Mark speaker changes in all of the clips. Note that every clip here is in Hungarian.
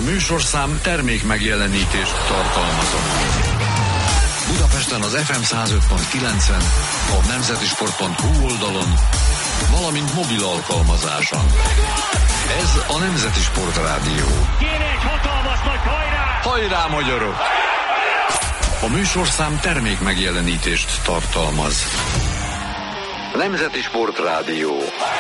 Speaker 1: műsorszám termék megjelenítést tartalmazott. Budapesten az FM 105.9-en, a nemzetisport.hu oldalon, valamint mobil alkalmazáson. Ez a Nemzeti Sport Rádió.
Speaker 2: Kéne egy hatalmas nagy hajrá!
Speaker 1: Hajrá, magyarok! A műsorszám termék megjelenítést tartalmaz. Nemzeti Sport Rádió.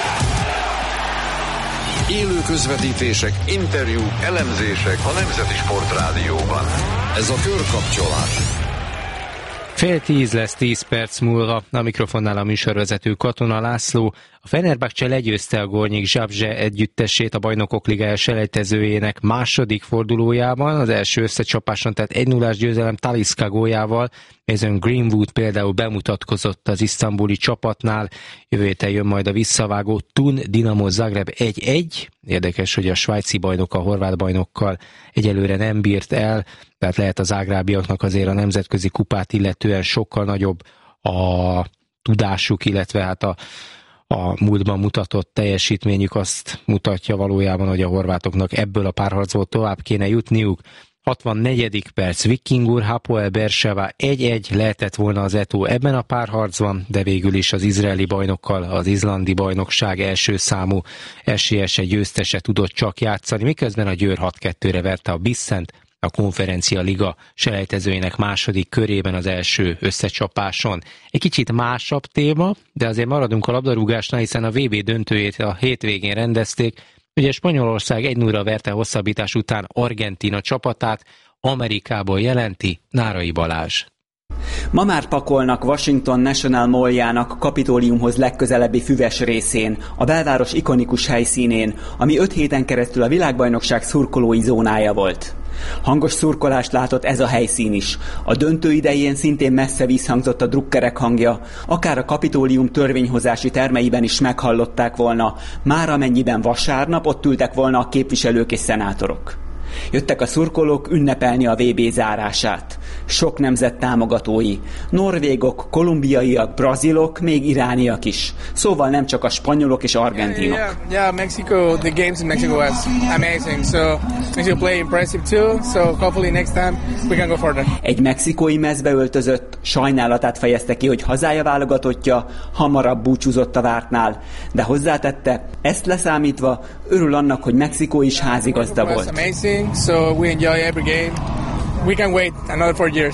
Speaker 1: Élő közvetítések, interjúk, elemzések a Nemzeti Sport Rádióban. Ez a körkapcsolás.
Speaker 3: 9:30 lesz 10 perc múlva, a mikrofonnál a műsorvezető Katona László. A Fenerbahce legyőzte a Gornyik Zabrze együttesét a Bajnokok Ligája selejtezőjének második fordulójában, az első összecsapáson, tehát 1-0-ás győzelem Talisca góljával. Mason Greenwood például bemutatkozott az isztambuli csapatnál, jövő héten jön majd a visszavágó Thun Dinamo Zagreb 1-1. Érdekes, hogy a svájci bajnok a horvát bajnokkal egyelőre nem bírt el, tehát lehet az zágrábiaknak azért a nemzetközi kupát illetően sokkal nagyobb a tudásuk, illetve hát a múltban mutatott teljesítményük azt mutatja valójában, hogy a horvátoknak ebből a párharcból tovább kéne jutniuk. 64. perc, Vikingur Hapoel Beersheva 1-1, lehetett volna az Eto ebben a párharcban, de végül is az izraeli bajnokkal az izlandi bajnokság első számú esélyese győztese tudott csak játszani, miközben a Győr 6-2-re verte a Bissent a Konferencia Liga selejtezőinek második körében az első összecsapáson. Egy kicsit másabb téma, de azért maradunk a labdarúgásnál, hiszen a VB döntőjét a hétvégén rendezték. Ugye Spanyolország 1-0-ra verte hosszabbítás után Argentína csapatát, Amerikából jelenti Nárai Balázs.
Speaker 4: Ma már pakolnak Washington National Malljának Kapitoliumhoz legközelebbi füves részén, a belváros ikonikus helyszínén, ami 5 héten keresztül a világbajnokság szurkolói zónája volt. Hangos szurkolást látott ez a helyszín is. A döntő idején szintén messze visszhangzott a drukkerek hangja, akár a Kapitolium törvényhozási termeiben is meghallották volna, már amennyiben vasárnap ott ültek volna a képviselők és szenátorok. Jöttek a szurkolók ünnepelni a VB zárását. Sok nemzet támogatói. Norvégok, kolumbiaiak, brazilok, még irániak is. Szóval nem csak a spanyolok és argentinok.
Speaker 5: Yeah, Mexico, the games in Mexico was amazing. So Mexico play impressive too. So hopefully next time we can go further.
Speaker 4: Egy mexikói mezbe öltözött, sajnálatát fejezte ki, hogy hazája válogatottja hamarabb búcsúzott a vártnál, de hozzátette, ezt leszámítva örül annak, hogy Mexikó is házigazda volt.
Speaker 5: So we enjoy every game. We can wait another 4 years.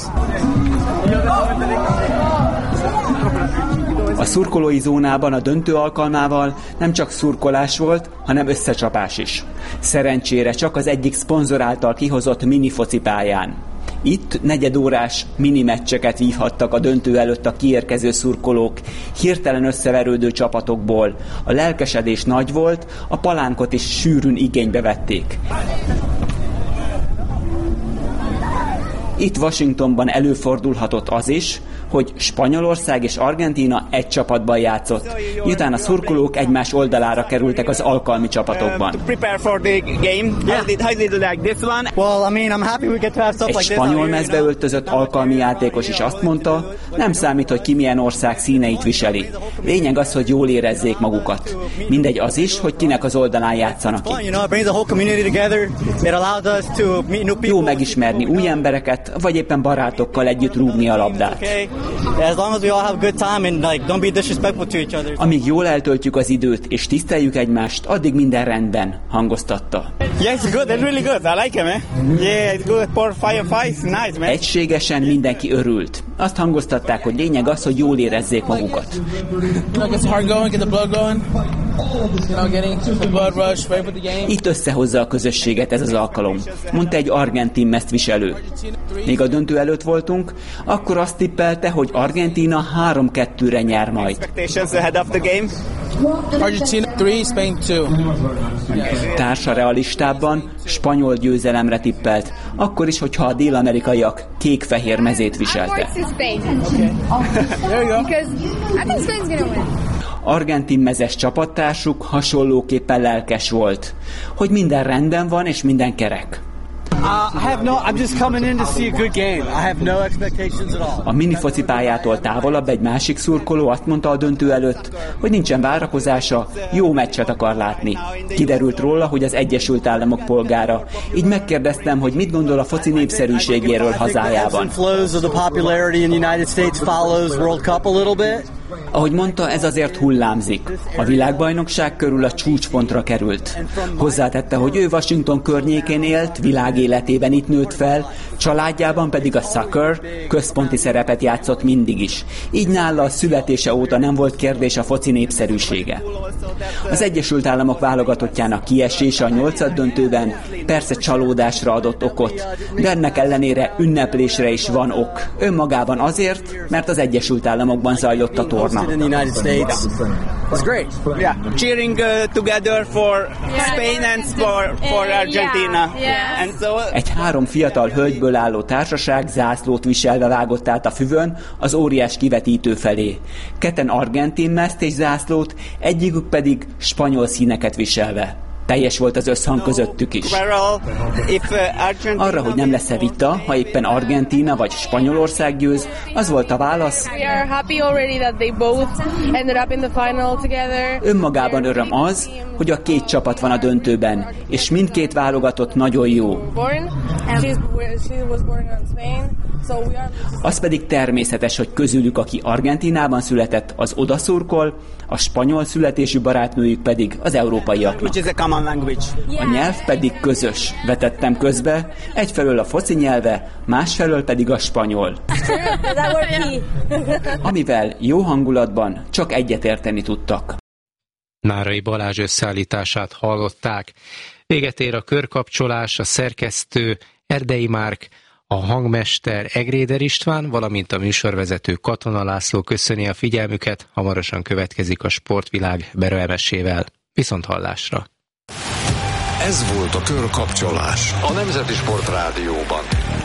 Speaker 4: A szurkolói zónában a döntő alkalmával nem csak szurkolás volt, hanem összecsapás is. Szerencsére csak az egyik szponzor által kihozott mini focipályán. Itt negyedórás minimeccseket vívhattak a döntő előtt a kiérkező szurkolók, hirtelen összeverődő csapatokból. A lelkesedés nagy volt, a palánkot is sűrűn igénybe vették. Itt Washingtonban előfordulhatott az is, hogy Spanyolország és Argentína egy csapatban játszott, miután a szurkolók egymás oldalára kerültek az alkalmi csapatokban. Egy spanyol mezbe öltözött alkalmi játékos is azt mondta, nem számít, hogy ki milyen ország színeit viseli. Lényeg az, hogy jól érezzék magukat. Mindegy az is, hogy kinek az oldalán játszanak itt. Jó megismerni új embereket, vagy éppen barátokkal együtt rúgni a labdát. Amíg jól eltöltjük az időt és tiszteljük egymást, addig minden rendben, hangoztatta. Egységesen mindenki örült. Azt hangoztatták, hogy lényeg az, hogy jól érezzék magukat. Itt összehozza a közösséget ez az alkalom, mondta egy argentin meztviselő. Még a döntő előtt voltunk, akkor azt tippelte, hogy Argentína 3-2-re nyer majd. Társa realistában spanyol győzelemre tippelt, akkor is, hogyha a dél-amerikaiak kék-fehér mezét viselte. Argentin mezes csapattársuk hasonlóképpen lelkes volt, hogy minden rendben van és minden kerek.
Speaker 6: I'm just coming in to see a good game. I have no expectations at all.
Speaker 4: A mini focipályától távolabb egy másik szurkoló azt mondta a döntő előtt, hogy nincsen várakozása, jó meccset akar látni. Kiderült róla, hogy az Egyesült Államok polgára. Így megkérdeztem, hogy mit gondol a foci népszerűségéről hazájában. Ahogy mondta, ez azért hullámzik. A világbajnokság körül a csúcspontra került. Hozzátette, hogy ő Washington környékén élt, világéletében itt nőtt fel, családjában pedig a soccer központi szerepet játszott mindig is. Így nála a születése óta nem volt kérdés a foci népszerűsége. Az Egyesült Államok válogatottjának kiesése a 8-döntőben persze csalódásra adott okot, de ennek ellenére ünneplésre is van ok. Önmagában azért, mert az Egyesült Államokban zajlott a torna.
Speaker 7: It's great. Yeah, cheering together for Spain and for Argentina.
Speaker 8: And so
Speaker 4: egy 3 fiatal hölgyből álló társaság zászlót viselve vágott át a füvön az óriás kivetítő felé. Ketten argentin mezték zászlót, egyikük pedig spanyol színeket viselve. Teljes volt az összhang közöttük is. Arra, hogy nem lesz-e vita, ha éppen Argentína vagy Spanyolország győz, az volt a válasz. Önmagában öröm az, hogy a 2 csapat van a döntőben, és mindkét válogatott nagyon jó. Az pedig természetes, hogy közülük, aki Argentínában született, az odaszurkol, a spanyol születésű barátnőjük pedig az európaiaknak. A nyelv pedig közös, vetettem közbe, egyfelől a foci nyelve, másfelől pedig a spanyol. Amivel jó hangulatban csak egyetérteni tudtak.
Speaker 3: Nárai Balázs összeállítását hallották. Véget ér a körkapcsolás, a szerkesztő Erdei Márk, a hangmester Egréder István, valamint a műsorvezető Katona László köszöni a figyelmüket, hamarosan következik a Sportvilág Bero Emesével. Viszonthallásra!
Speaker 1: Ez volt a Körkapcsolás a Nemzeti Sport Rádióban.